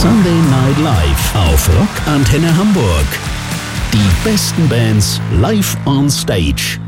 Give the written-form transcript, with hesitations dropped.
Sunday Night Live auf Rock Antenne Hamburg. Die besten Bands live on stage.